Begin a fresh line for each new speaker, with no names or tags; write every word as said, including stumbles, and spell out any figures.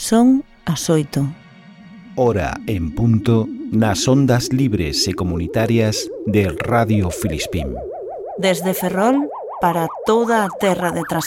Son as oito.
Hora en punto nas ondas libres e comunitarias de Radio Filispín.
Desde Ferrol para toda a terra de Tras